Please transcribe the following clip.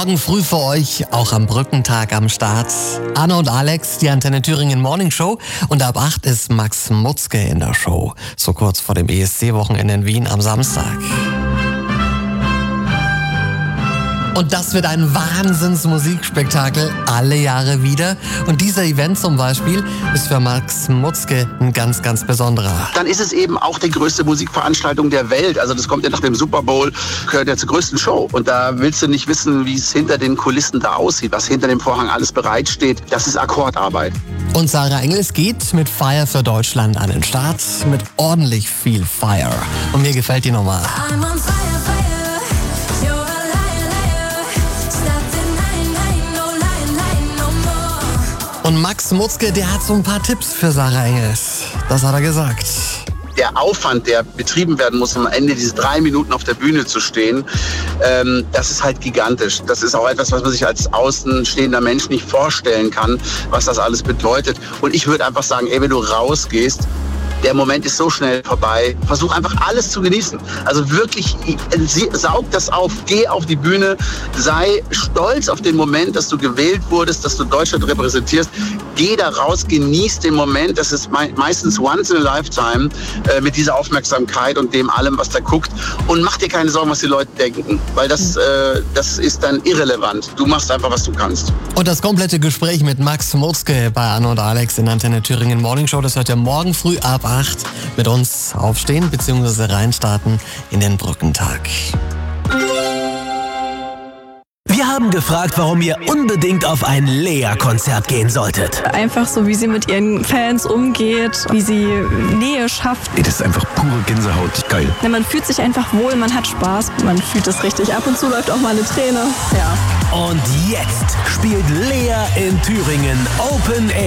Morgen früh für euch, auch am Brückentag am Start. Anne und Alex, die Antenne Thüringen Morning Show. Und ab 8 ist Max Mutzke in der Show. So kurz vor dem ESC-Wochenende in Wien am Samstag. Und das wird ein Wahnsinns-Musikspektakel alle Jahre wieder. Und dieser Event zum Beispiel ist für Max Mutzke ein ganz, ganz besonderer. Dann ist es eben auch die größte Musikveranstaltung der Welt. Also das kommt ja nach dem Super Bowl, gehört ja zur größten Show. Und da willst du nicht wissen, wie es hinter den Kulissen da aussieht, was hinter dem Vorhang alles bereitsteht. Das ist Akkordarbeit. Und Sarah Engels geht mit Fire für Deutschland an den Start mit ordentlich viel Fire. Und mir gefällt die Nummer. Und Max Mutzke, der hat so ein paar Tipps für Sarah Engels. Das hat er gesagt. Der Aufwand, der betrieben werden muss, am Ende diese 3 Minuten auf der Bühne zu stehen, das ist halt gigantisch. Das ist auch etwas, was man sich als außenstehender Mensch nicht vorstellen kann, was das alles bedeutet. Und ich würde einfach sagen, wenn du rausgehst, der Moment ist so schnell vorbei. Versuch einfach alles zu genießen. Also wirklich, saug das auf, geh auf die Bühne, sei stolz auf den Moment, dass du gewählt wurdest, dass du Deutschland repräsentierst. Geh da raus, genieß den Moment. Das ist meistens once in a lifetime mit dieser Aufmerksamkeit und dem allem, was da guckt. Und mach dir keine Sorgen, was die Leute denken, weil das ist dann irrelevant. Du machst einfach, was du kannst. Und das komplette Gespräch mit Max Mutzke bei Anne und Alex in Antenne Thüringen Morning Show, das hört ihr morgen früh ab 8 mit uns aufstehen bzw. reinstarten in den Brückentag. Wir haben gefragt, warum ihr unbedingt auf ein Lea-Konzert gehen solltet. Einfach so, wie sie mit ihren Fans umgeht, wie sie Nähe schafft. Das ist einfach pure Gänsehaut. Geil. Ja, man fühlt sich einfach wohl, man hat Spaß, man fühlt es richtig. Ab und zu läuft auch mal eine Träne. Ja. Und jetzt spielt Lea in Thüringen Open Air.